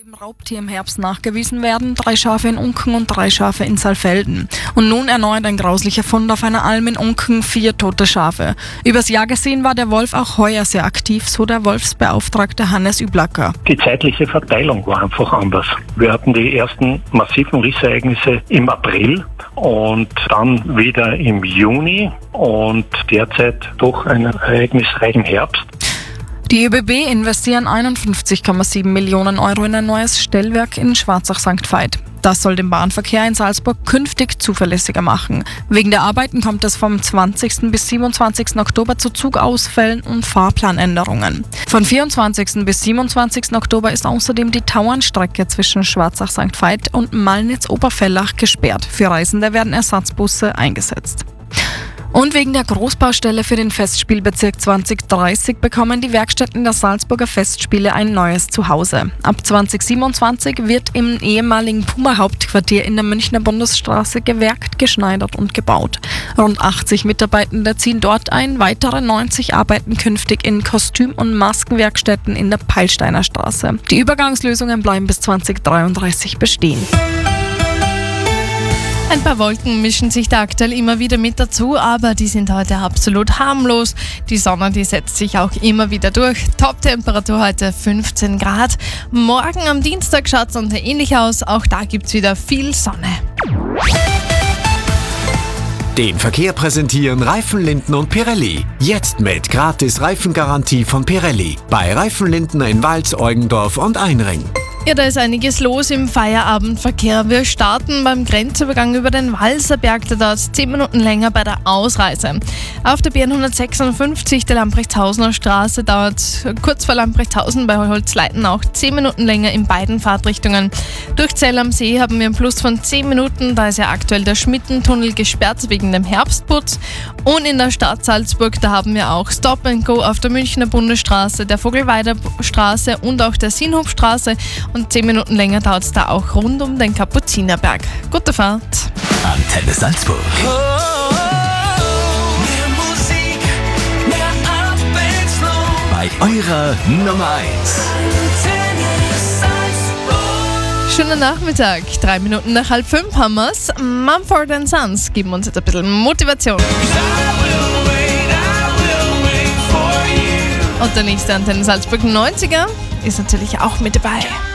Dem Raubtier im Herbst nachgewiesen werden, 3 Schafe in Unken und 3 Schafe in Saalfelden. Und nun erneut ein grauslicher Fund auf einer Alm in Unken, 4 tote Schafe. Übers Jahr gesehen war der Wolf auch heuer sehr aktiv, so der Wolfsbeauftragte Hannes Üblacker. Die zeitliche Verteilung war einfach anders. Wir hatten die ersten massiven Rissereignisse im April und dann wieder im Juni und derzeit doch einen ereignisreichen Herbst. Die ÖBB investieren 51,7 Millionen Euro in ein neues Stellwerk in Schwarzach-St. Veit. Das soll den Bahnverkehr in Salzburg künftig zuverlässiger machen. Wegen der Arbeiten kommt es vom 20. bis 27. Oktober zu Zugausfällen und Fahrplanänderungen. Von 24. bis 27. Oktober ist außerdem die Tauernstrecke zwischen Schwarzach-St. Veit und Malnitz-Oberfellach gesperrt. Für Reisende werden Ersatzbusse eingesetzt. Und wegen der Großbaustelle für den Festspielbezirk 2030 bekommen die Werkstätten der Salzburger Festspiele ein neues Zuhause. Ab 2027 wird im ehemaligen Puma-Hauptquartier in der Münchner Bundesstraße gewerkt, geschneidert und gebaut. Rund 80 Mitarbeitende ziehen dort ein, weitere 90 arbeiten künftig in Kostüm- und Maskenwerkstätten in der Peilsteiner Straße. Die Übergangslösungen bleiben bis 2033 bestehen. Ein paar Wolken mischen sich da aktuell immer wieder mit dazu, aber die sind heute absolut harmlos. Die Sonne, die setzt sich auch immer wieder durch. Top-Temperatur heute 15 Grad. Morgen am Dienstag schaut es dann ähnlich aus. Auch da gibt es wieder viel Sonne. Den Verkehr präsentieren Reifenlinden und Pirelli. Jetzt mit gratis Reifengarantie von Pirelli. Bei Reifenlinden in Wals, Eugendorf und Einring. Ja, da ist einiges los im Feierabendverkehr. Wir starten beim Grenzübergang über den Walserberg. Da dauert es 10 Minuten länger bei der Ausreise. Auf der B156, der Lamprechtshausener Straße, dauert kurz vor Lamprechtshausen bei Holzleiten auch 10 Minuten länger in beiden Fahrtrichtungen. Durch Zell am See haben wir einen Plus von 10 Minuten. Da ist ja aktuell der Schmittentunnel gesperrt wegen dem Herbstputz. Und in der Stadt Salzburg, da haben wir auch Stop and Go auf der Münchner Bundesstraße, der Vogelweider Straße und auch der Sinhubstraße. Und 10 Minuten länger dauert es da auch rund um den Kapuzinerberg. Gute Fahrt. Antenne Salzburg. Mehr Musik, mehr Abwechslung. Bei eurer Nummer 1. Antenne Salzburg. Schönen Nachmittag. 3 Minuten nach 4:30 haben wir's. Mumford & Sons geben uns jetzt ein bisschen Motivation. I will wait for you. Und der nächste Antenne Salzburg 90er ist natürlich auch mit dabei.